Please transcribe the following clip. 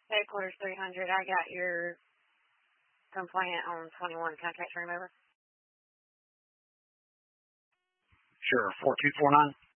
Headquarters 300, I got your complaint on 21 contract remover. Sure, 4249.